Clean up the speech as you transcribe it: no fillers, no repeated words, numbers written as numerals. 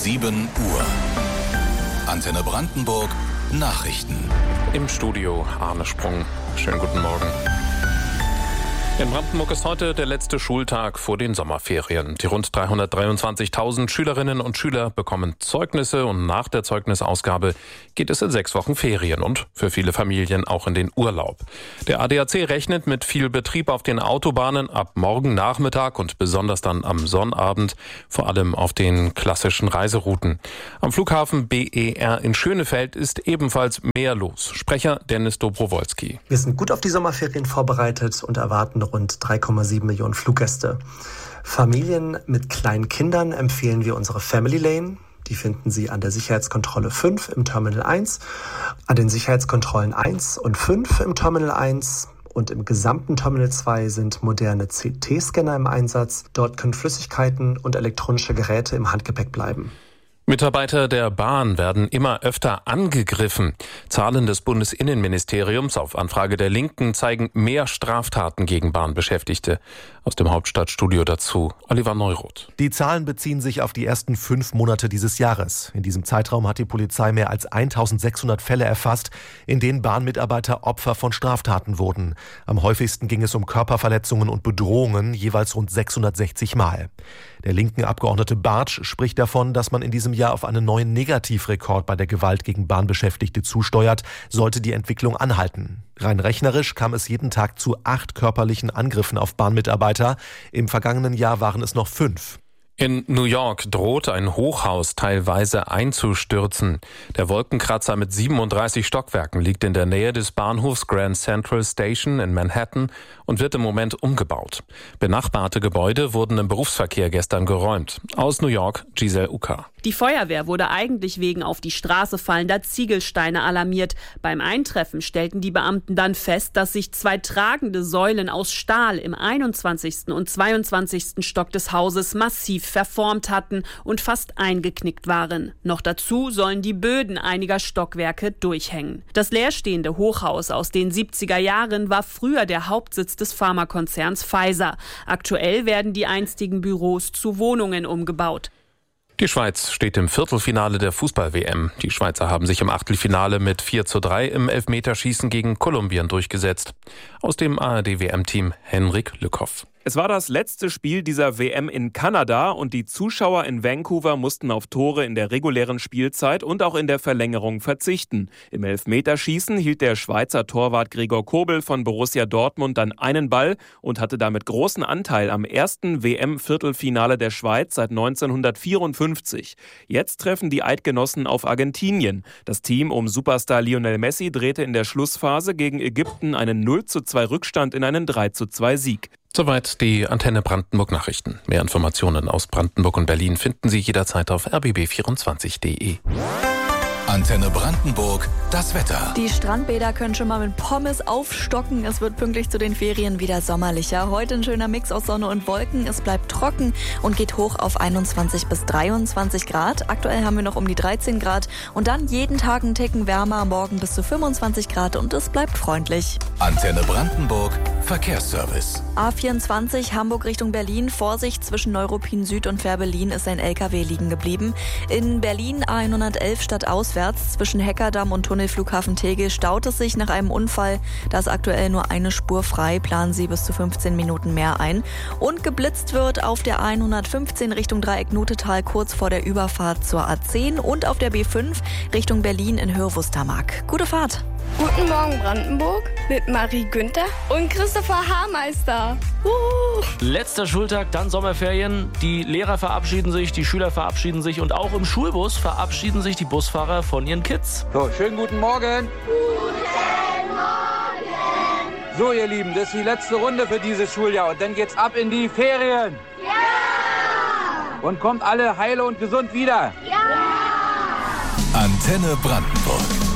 7 Uhr. Antenne Brandenburg Nachrichten. Im Studio Arne Sprung. Schönen guten Morgen. In Brandenburg ist heute der letzte Schultag vor den Sommerferien. Die rund 323.000 Schülerinnen und Schüler bekommen Zeugnisse und nach der Zeugnisausgabe geht es in 6 Wochen Ferien und für viele Familien auch in den Urlaub. Der ADAC rechnet mit viel Betrieb auf den Autobahnen ab morgen Nachmittag und besonders dann am Sonnabend, vor allem auf den klassischen Reiserouten. Am Flughafen BER in Schönefeld ist ebenfalls mehr los. Sprecher Dennis Dobrowolski. Wir sind gut auf die Sommerferien vorbereitet und erwarten rund 3,7 Millionen Fluggäste. Familien mit kleinen Kindern empfehlen wir unsere Family Lane. Die finden Sie an der Sicherheitskontrolle 5 im Terminal 1, an den Sicherheitskontrollen 1 und 5 im Terminal 1 und im gesamten Terminal 2 sind moderne CT-Scanner im Einsatz. Dort können Flüssigkeiten und elektronische Geräte im Handgepäck bleiben. Mitarbeiter der Bahn werden immer öfter angegriffen. Zahlen des Bundesinnenministeriums auf Anfrage der Linken zeigen mehr Straftaten gegen Bahnbeschäftigte. Aus dem Hauptstadtstudio dazu Oliver Neuroth. Die Zahlen beziehen sich auf die ersten 5 Monate dieses Jahres. In diesem Zeitraum hat die Polizei mehr als 1.600 Fälle erfasst, in denen Bahnmitarbeiter Opfer von Straftaten wurden. Am häufigsten ging es um Körperverletzungen und Bedrohungen, jeweils rund 660 Mal. Der linken Abgeordnete Bartsch spricht davon, dass man in diesem Jahr auf einen neuen Negativrekord bei der Gewalt gegen Bahnbeschäftigte zusteuert, sollte die Entwicklung anhalten. Rein rechnerisch kam es jeden Tag zu 8 körperlichen Angriffen auf Bahnmitarbeiter. Im vergangenen Jahr waren es noch 5. In New York droht ein Hochhaus teilweise einzustürzen. Der Wolkenkratzer mit 37 Stockwerken liegt in der Nähe des Bahnhofs Grand Central Station in Manhattan und wird im Moment umgebaut. Benachbarte Gebäude wurden im Berufsverkehr gestern geräumt. Aus New York, Giselle Uka. Die Feuerwehr wurde eigentlich wegen auf die Straße fallender Ziegelsteine alarmiert. Beim Eintreffen stellten die Beamten dann fest, dass sich 2 tragende Säulen aus Stahl im 21. und 22. Stock des Hauses massiv verformt hatten und fast eingeknickt waren. Noch dazu sollen die Böden einiger Stockwerke durchhängen. Das leerstehende Hochhaus aus den 70er Jahren war früher der Hauptsitz des Pharmakonzerns Pfizer. Aktuell werden die einstigen Büros zu Wohnungen umgebaut. Die Schweiz steht im Viertelfinale der Fußball-WM. Die Schweizer haben sich im Achtelfinale mit 4:3 im Elfmeterschießen gegen Kolumbien durchgesetzt. Aus dem ARD-WM-Team Henrik Lückhoff. Es war das letzte Spiel dieser WM in Kanada und die Zuschauer in Vancouver mussten auf Tore in der regulären Spielzeit und auch in der Verlängerung verzichten. Im Elfmeterschießen hielt der Schweizer Torwart Gregor Kobel von Borussia Dortmund dann einen Ball und hatte damit großen Anteil am ersten WM-Viertelfinale der Schweiz seit 1954. Jetzt treffen die Eidgenossen auf Argentinien. Das Team um Superstar Lionel Messi drehte in der Schlussphase gegen Ägypten einen 0:2 Rückstand in einen 3:2 Sieg. Soweit die Antenne Brandenburg Nachrichten. Mehr Informationen aus Brandenburg und Berlin finden Sie jederzeit auf rbb24.de. Antenne Brandenburg, das Wetter. Die Strandbäder können schon mal mit Pommes aufstocken. Es wird pünktlich zu den Ferien wieder sommerlicher. Heute ein schöner Mix aus Sonne und Wolken. Es bleibt trocken und geht hoch auf 21 bis 23 Grad. Aktuell haben wir noch um die 13 Grad und dann jeden Tag einen Ticken wärmer, morgen bis zu 25 Grad und es bleibt freundlich. Antenne Brandenburg, Verkehrsservice. A24 Hamburg Richtung Berlin. Vorsicht, zwischen Neuruppin Süd und Fährberlin ist ein LKW liegen geblieben. In Berlin A111 stadtauswärts zwischen Heckerdamm und Tunnelflughafen Tegel staut es sich nach einem Unfall. Da ist aktuell nur eine Spur frei. Planen Sie bis zu 15 Minuten mehr ein. Und geblitzt wird auf der A115 Richtung Dreieck Notetal kurz vor der Überfahrt zur A10 und auf der B5 Richtung Berlin in Höhe-Wustermark. Gute Fahrt! Guten Morgen Brandenburg mit Marie Günther und Christopher Haarmeister. Letzter Schultag, dann Sommerferien. Die Lehrer verabschieden sich, die Schüler verabschieden sich und auch im Schulbus verabschieden sich die Busfahrer von ihren Kids. So, schönen guten Morgen. Guten Morgen. So, ihr Lieben, das ist die letzte Runde für dieses Schuljahr und dann geht's ab in die Ferien. Ja! Und kommt alle heile und gesund wieder. Ja! Antenne Brandenburg.